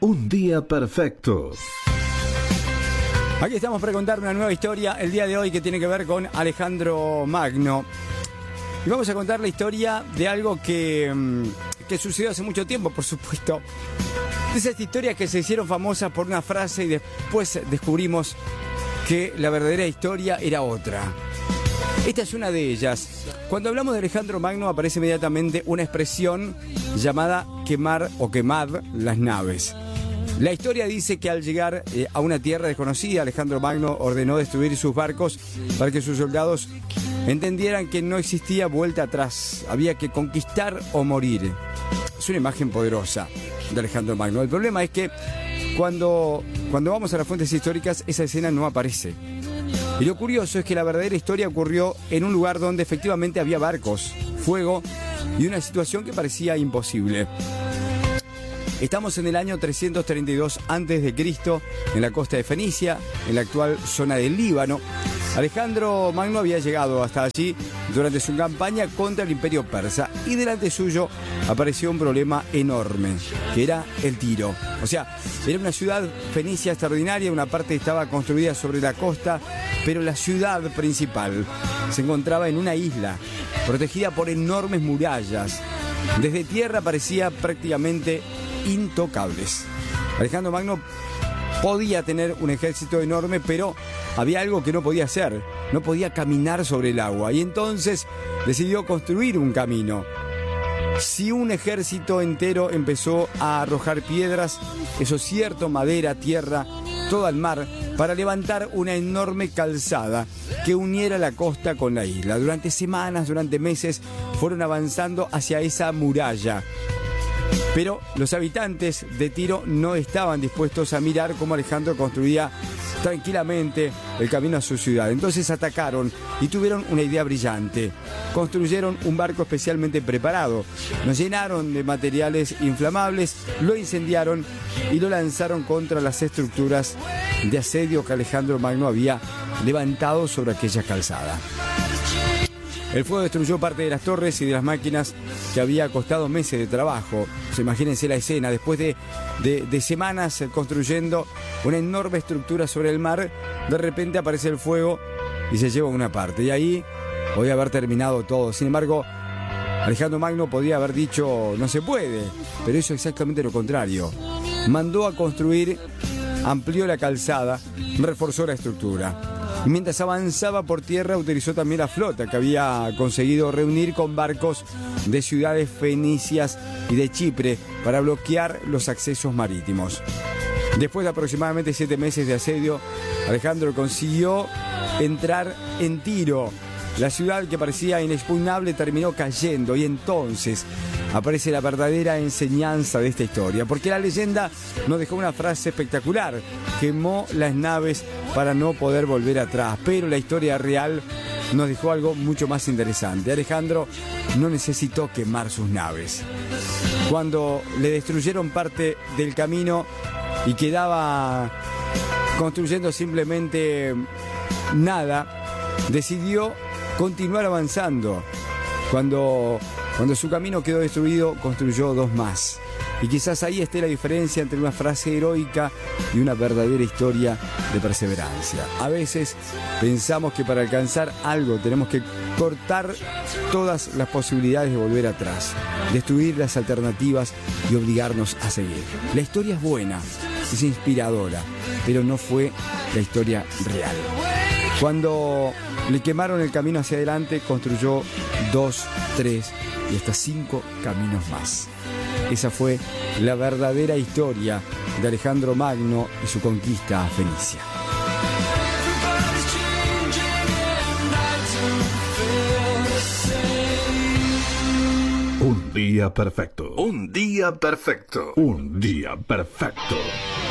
Un día perfecto. Aquí estamos para contar una nueva historia el día de hoy que tiene que ver con Alejandro Magno. Y vamos a contar la historia de algo que sucedió hace mucho tiempo, por supuesto. De esas historias que se hicieron famosas por una frase y después descubrimos que la verdadera historia era otra. Esta es una de ellas. Cuando hablamos de Alejandro Magno aparece inmediatamente una expresión llamada quemar o quemad las naves. La historia dice que al llegar a una tierra desconocida, Alejandro Magno ordenó destruir sus barcos para que sus soldados entendieran que no existía vuelta atrás. Había que conquistar o morir. Es una imagen poderosa de Alejandro Magno. El problema es que cuando vamos a las fuentes históricas, esa escena no aparece. Y lo curioso es que la verdadera historia ocurrió en un lugar donde efectivamente había barcos, fuego y una situación que parecía imposible. Estamos en el año 332 a.C., en la costa de Fenicia, en la actual zona del Líbano. Alejandro Magno había llegado hasta allí durante su campaña contra el imperio persa y delante suyo apareció un problema enorme, que era el Tiro. O sea, era una ciudad fenicia extraordinaria, una parte estaba construida sobre la costa, pero la ciudad principal se encontraba en una isla, protegida por enormes murallas. Desde tierra parecía prácticamente intocables. Alejandro Magno podía tener un ejército enorme, pero había algo que no podía hacer. No podía caminar sobre el agua. Y entonces decidió construir un camino. Si un ejército entero empezó a arrojar piedras, eso es cierto, madera, tierra, todo al mar, para levantar una enorme calzada que uniera la costa con la isla. Durante semanas, durante meses, fueron avanzando hacia esa muralla. Pero los habitantes de Tiro no estaban dispuestos a mirar cómo Alejandro construía tranquilamente el camino a su ciudad. Entonces atacaron y tuvieron una idea brillante. Construyeron un barco especialmente preparado. Lo llenaron de materiales inflamables, lo incendiaron y lo lanzaron contra las estructuras de asedio que Alejandro Magno había levantado sobre aquella calzada. El fuego destruyó parte de las torres y de las máquinas que había costado meses de trabajo. Imagínense la escena, después de semanas construyendo una enorme estructura sobre el mar, de repente aparece el fuego y se lleva una parte. Y ahí podía haber terminado todo. Sin embargo, Alejandro Magno podía haber dicho no se puede, pero hizo exactamente lo contrario. Mandó a construir, amplió la calzada, reforzó la estructura. Y mientras avanzaba por tierra utilizó también la flota que había conseguido reunir con barcos de ciudades fenicias y de Chipre para bloquear los accesos marítimos. Después de aproximadamente 7 meses de asedio, Alejandro consiguió entrar en Tiro. La ciudad que parecía inexpugnable terminó cayendo y entonces aparece la verdadera enseñanza de esta historia, porque la leyenda nos dejó una frase espectacular: quemó las naves para no poder volver atrás, pero la historia real nos dejó algo mucho más interesante. Alejandro no necesitó quemar sus naves. Cuando le destruyeron parte del camino y quedaba construyendo simplemente nada, decidió continuar avanzando. Cuando su camino quedó destruido, construyó 2 más. Y quizás ahí esté la diferencia entre una frase heroica y una verdadera historia de perseverancia. A veces pensamos que para alcanzar algo tenemos que cortar todas las posibilidades de volver atrás, destruir las alternativas y obligarnos a seguir. La historia es buena, es inspiradora, pero no fue la historia real. Cuando le quemaron el camino hacia adelante, construyó 2, 3 y hasta 5 caminos más. Esa fue la verdadera historia de Alejandro Magno y su conquista a Fenicia. Un día perfecto. Un día perfecto. Un día perfecto.